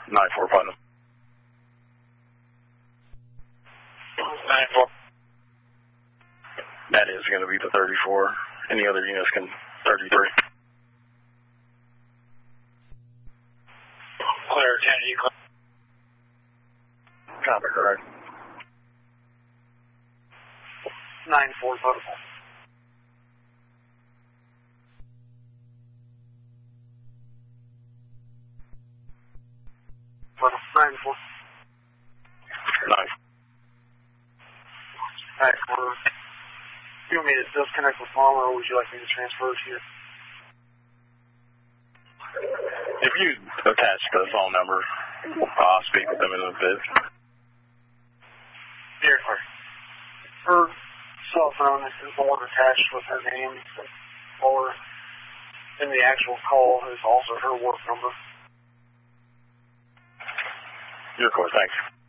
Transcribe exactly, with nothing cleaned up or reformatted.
nine four Putnam. nine four. That is going to be the thirty-four. Any other units can thirty-three. Clear, ten, you clear. Copy, correct. nine four Putnam. nine four. Nine. Alright, uh, you want me to disconnect with mom, or would you like me to transfer to you? If you attach the phone number, I'll speak with them in a bit. Here, clear. Her cell phone is the one attached with her name, or in the actual call is also her work number. You're cool, thanks.